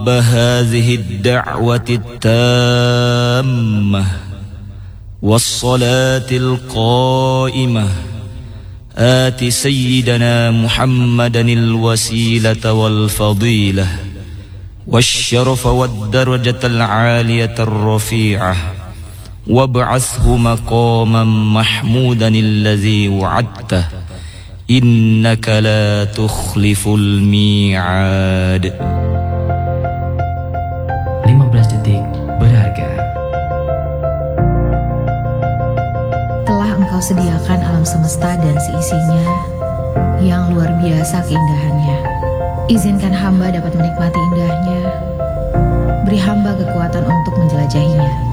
رب هذه الدعوة التامة والصلاة القائمة آت سيدنا محمدا الوسيلة والفضيلة والشرف والدرجة العالية الرفيعة وابعثه مقاما محمودا الذي وعدته إنك لا تخلف الميعاد. 15 detik berharga. Telah Engkau sediakan alam semesta dan seisinya yang luar biasa keindahannya. Izinkan hamba dapat menikmati indahnya. Beri hamba kekuatan untuk menjelajahinya.